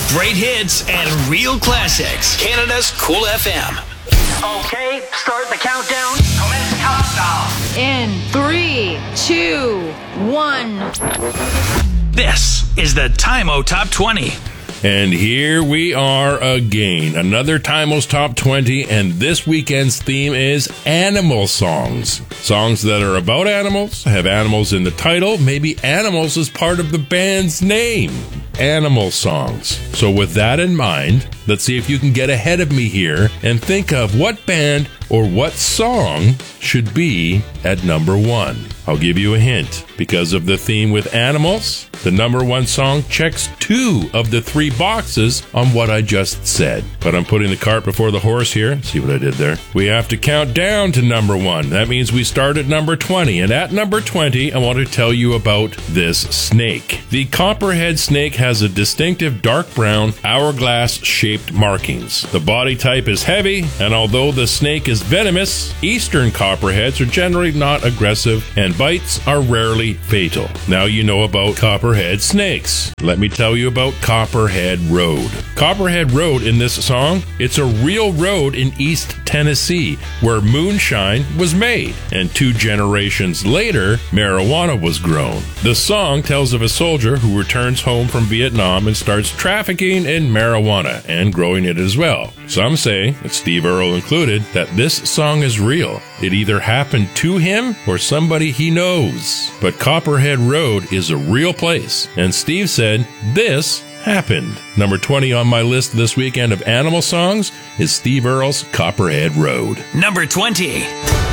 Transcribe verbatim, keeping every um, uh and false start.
Great hits and real classics. Canada's Cool F M. Okay, start the countdown. Commence countdown. In three, two, one. This is the Time-O Top twenty. And here we are again, another Time-O's Top twenty, and this weekend's theme is animal songs. Songs that are about animals, have animals in the title, maybe animals is part of the band's name. Animal songs. So with that in mind, let's see if you can get ahead of me here and think of what band or what song should be at number one. I'll give you a hint. Because of the theme with animals, the number one song checks two of the three boxes on what I just said. But I'm putting the cart before the horse here. See what I did there? We have to count down to number one. That means we start at number twenty. And at number twenty, I want to tell you about this snake. The copperhead snake has a distinctive dark brown, hourglass-shaped markings. The body type is heavy, and although the snake is venomous, eastern copperheads are generally not aggressive, and bites are rarely fatal. Now you know about copperhead snakes. Let me tell you about Copperhead Road. Copperhead Road in this song, it's a real road in East Tennessee where moonshine was made, and two generations later, marijuana was grown. The song tells of a soldier who returns home from Vietnam and starts trafficking in marijuana and growing it as well. Some say, and Steve Earle included, that this song is real. It either happened to him or somebody he knows. But Copperhead Road is a real place, and Steve said this happened. Number twenty on my list this weekend of animal songs is Steve Earle's Copperhead Road. Number twenty.